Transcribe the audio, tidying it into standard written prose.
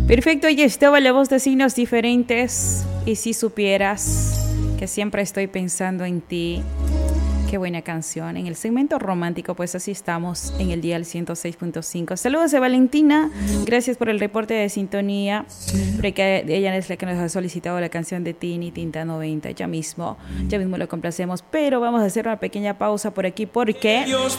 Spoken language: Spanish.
Perfecto, y estaba la voz de signos diferentes. Y si supieras que siempre estoy pensando en ti. Qué buena canción. En el segmento romántico, pues así estamos en el día del 106.5. Saludos a Valentina. Gracias por el reporte de sintonía. Porque ella es la que nos ha solicitado la canción de Tini Tinta 90. Ya mismo lo complacemos. Pero vamos a hacer una pequeña pausa por aquí porque